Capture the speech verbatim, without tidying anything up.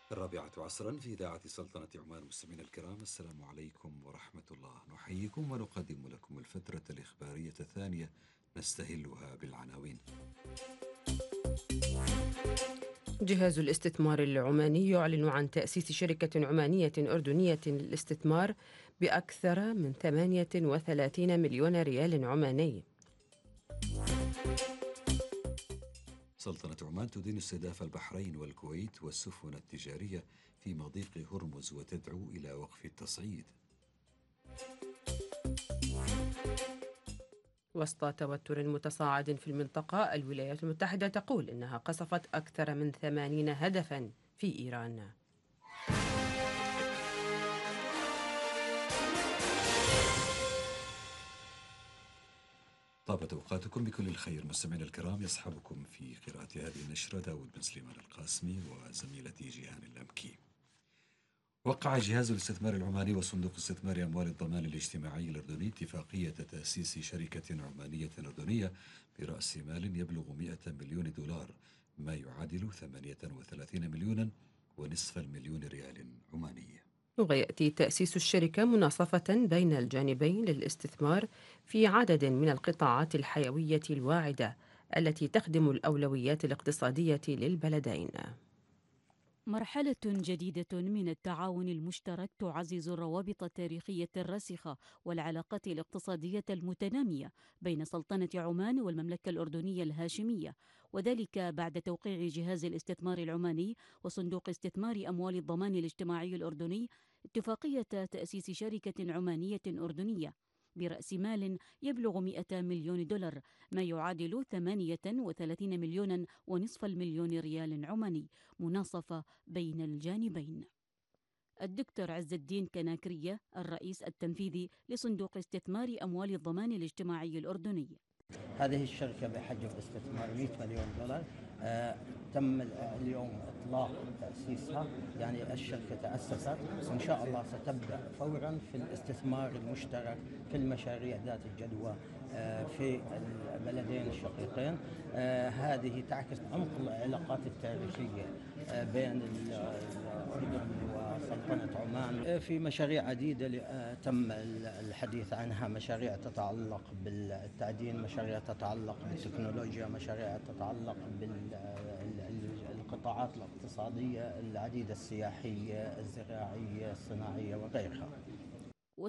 الرابعة عصرا في إذاعة سلطنة عمان. مستمعينا الكرام، السلام عليكم ورحمة الله. نحييكم ونقدم لكم الفترة الإخبارية الثانية نستهلها بالعناوين. جهاز الاستثمار العماني يعلن عن تأسيس شركة عمانية أردنية للاستثمار بأكثر من ثمانية وثلاثين مليون ريال عماني. سلطنة عمان تدين استهداف البحرين والكويت والسفن التجارية في مضيق هرمز وتدعو إلى وقف التصعيد. وسط توتر متصاعد في المنطقة، الولايات المتحدة تقول إنها قصفت أكثر من ثمانين هدفاً في إيران. طابت أوقاتكم بكل الخير مستمعينا الكرام. يصحبكم في قراءة هذه النشرة داود بن سليمان القاسمي وزميلتي جيهان اللمكي. وقع جهاز الاستثمار العماني وصندوق استثمار أموال الضمان الاجتماعي الأردني اتفاقية تأسيس شركة عمانية أردنية برأس مال يبلغ مئة مليون دولار، ما يعادل ثمانية وثلاثين مليونا ونصف المليون ريال عماني. ويأتي تأسيس الشركة مناصفة بين الجانبين للاستثمار في عدد من القطاعات الحيوية الواعدة التي تخدم الأولويات الاقتصادية للبلدين. مرحلة جديدة من التعاون المشترك تعزز الروابط التاريخية الراسخة والعلاقات الاقتصادية المتنامية بين سلطنة عمان والمملكة الأردنية الهاشمية، وذلك بعد توقيع جهاز الاستثمار العماني وصندوق استثمار أموال الضمان الاجتماعي الأردني اتفاقية تأسيس شركة عمانية أردنية برأس مال يبلغ مئة مليون دولار، ما يعادل ثمانية وثلاثين مليونا ونصف المليون ريال عماني، مناصفة بين الجانبين. الدكتور عز الدين كناكرية الرئيس التنفيذي لصندوق استثمار أموال الضمان الاجتماعي الأردني: هذه الشركة بحجم استثمار مئة مليون دولار. آه تم اليوم إطلاق تأسيسها، يعني الشركة تأسست وإن شاء الله ستبدأ فورا في الاستثمار المشترك في المشاريع ذات الجدوى آه في البلدين الشقيقين. آه هذه تعكس عمق العلاقات التاريخية آه بين الأردن وسلطنة عمان في مشاريع عديدة تم الحديث عنها، مشاريع تتعلق بالتعدين، مشاريع تتعلق بالتكنولوجيا، مشاريع تتعلق بالقطاعات الاقتصادية العديدة، السياحية، الزراعية، الصناعية وغيرها.